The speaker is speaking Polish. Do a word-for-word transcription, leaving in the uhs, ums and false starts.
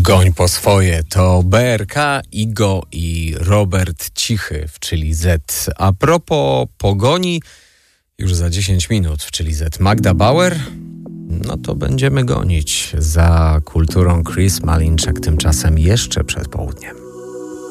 Goń po swoje to B R K, Igo i Robert Cichy w Czyli Z. A propos pogoni, już za dziesięć minut w Czyli Z Magda Bauer, no to będziemy gonić za kulturą. Chris Malinczak tymczasem jeszcze przed południem.